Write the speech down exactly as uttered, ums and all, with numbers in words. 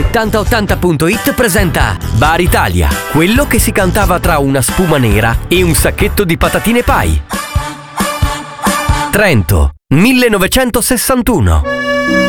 settanta ottanta punto it presenta Bar Italia, quello che si cantava tra una spuma nera e un sacchetto di patatine pai. Trento, millenovecentosessantuno.